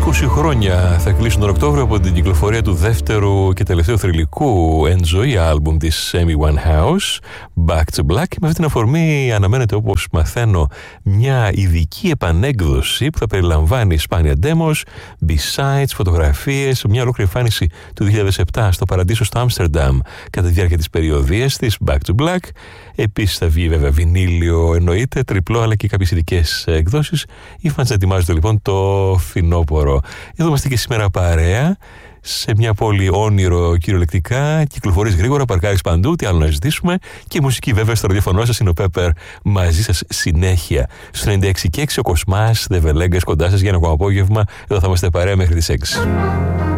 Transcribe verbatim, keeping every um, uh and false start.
είκοσι χρόνια θα κλείσουν τον Οκτώβριο από την κυκλοφορία του δεύτερου και τελευταίου θρυλικού Enjoy άλμπουμ της Amy Winehouse, Back to Black. Με αυτή την αφορμή αναμένεται, όπως μαθαίνω, μια ειδική επανέκδοση που θα περιλαμβάνει σπάνια demos, B-sides, φωτογραφίες, μια ολόκληρη εμφάνιση του δύο χιλιάδες επτά στο Παραντήσο στο Άμστερνταμ κατά τη διάρκεια της περιοδίας της Back to Black. Επίσης θα βγει βέβαια βινίλιο, εννοείται, τριπλό, αλλά και κάποιες ειδικές εκδόσεις. Οι φανς ετοιμάζονται λοιπόν το φθινόπωρο. Εδώ είμαστε και σήμερα παρέα, σε μια πόλη όνειρο κυριολεκτικά. Κυκλοφορείς γρήγορα, παρκάρεις παντού, τι άλλο να ζητήσουμε. Και η μουσική βέβαια στο ραδιοφωνό σας είναι ο Πέπερ, μαζί σας συνέχεια. Στο ενενήντα έξι και έξι ο Κοσμάς, Δεβελέγκας κοντά σας για ένα ακόμα απόγευμα. Εδώ θα είμαστε παρέα μέχρι τις έξι.